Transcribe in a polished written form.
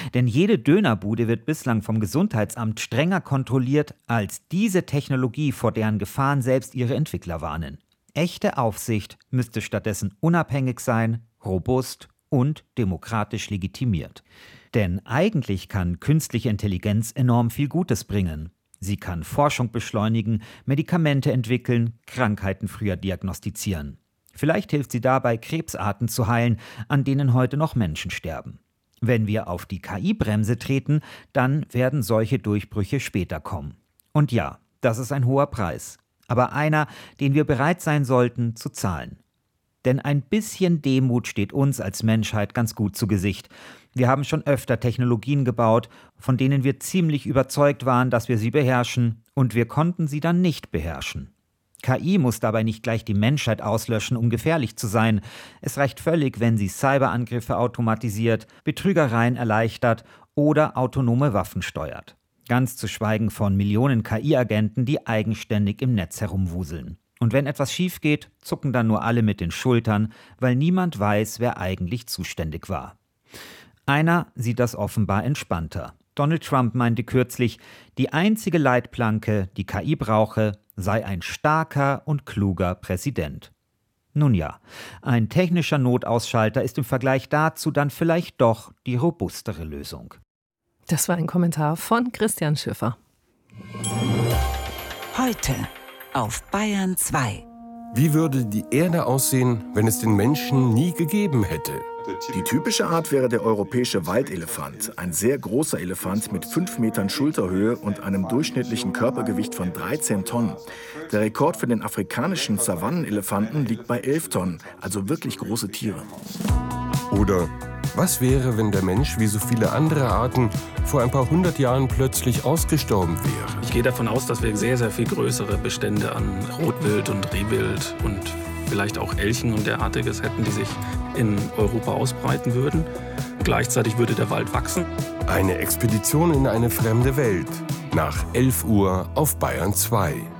Denn jede Dönerbude wird bislang vom Gesundheitsamt strenger kontrolliert als diese Technologie, vor deren Gefahren selbst ihre Entwickler warnen. Echte Aufsicht müsste stattdessen unabhängig sein, robust und demokratisch legitimiert. Denn eigentlich kann künstliche Intelligenz enorm viel Gutes bringen. Sie kann Forschung beschleunigen, Medikamente entwickeln, Krankheiten früher diagnostizieren. Vielleicht hilft sie dabei, Krebsarten zu heilen, an denen heute noch Menschen sterben. Wenn wir auf die KI-Bremse treten, dann werden solche Durchbrüche später kommen. Und ja, das ist ein hoher Preis, aber einer, den wir bereit sein sollten zu zahlen. Denn ein bisschen Demut steht uns als Menschheit ganz gut zu Gesicht. Wir haben schon öfter Technologien gebaut, von denen wir ziemlich überzeugt waren, dass wir sie beherrschen, und wir konnten sie dann nicht beherrschen. KI muss dabei nicht gleich die Menschheit auslöschen, um gefährlich zu sein. Es reicht völlig, wenn sie Cyberangriffe automatisiert, Betrügereien erleichtert oder autonome Waffen steuert. Ganz zu schweigen von Millionen KI-Agenten, die eigenständig im Netz herumwuseln. Und wenn etwas schief geht, zucken dann nur alle mit den Schultern, weil niemand weiß, wer eigentlich zuständig war. Einer sieht das offenbar entspannter. Donald Trump meinte kürzlich, die einzige Leitplanke, die KI brauche, sei ein starker und kluger Präsident. Nun ja, ein technischer Notausschalter ist im Vergleich dazu dann vielleicht doch die robustere Lösung. Das war ein Kommentar von Christian Schiffer. Heute auf Bayern 2. Wie würde die Erde aussehen, wenn es den Menschen nie gegeben hätte? Die typische Art wäre der europäische Waldelefant, ein sehr großer Elefant mit 5 Metern Schulterhöhe und einem durchschnittlichen Körpergewicht von 13 Tonnen. Der Rekord für den afrikanischen Savannenelefanten liegt bei 11 Tonnen, also wirklich große Tiere. Oder was wäre, wenn der Mensch wie so viele andere Arten vor ein paar 100 Jahren plötzlich ausgestorben wäre? Ich gehe davon aus, dass wir sehr, sehr viel größere Bestände an Rotwild und Rehwild und vielleicht auch Elchen und derartiges hätten, die sich in Europa ausbreiten würden. Gleichzeitig würde der Wald wachsen. Eine Expedition in eine fremde Welt. Nach 11 Uhr auf Bayern 2.